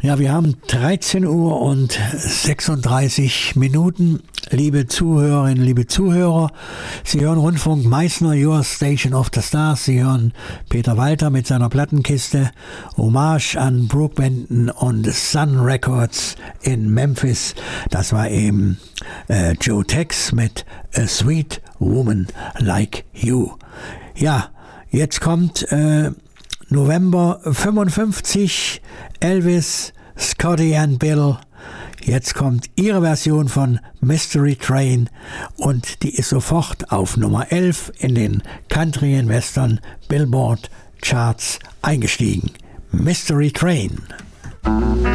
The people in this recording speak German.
Ja, wir haben 13 Uhr und 36 Minuten. Liebe Zuhörerinnen, liebe Zuhörer, Sie hören Rundfunk Meißner, Your Station of the Stars. Sie hören Peter Walter mit seiner Plattenkiste. Hommage an Brooke Benton und Sun Records in Memphis. Das war eben Joe Tex mit A Sweet Woman Like You. Ja, jetzt kommt November 55, Elvis, Scotty and Bill. Jetzt kommt ihre Version von Mystery Train und die ist sofort auf Nummer 11 in den Country and Western Billboard Charts eingestiegen. Mystery Train.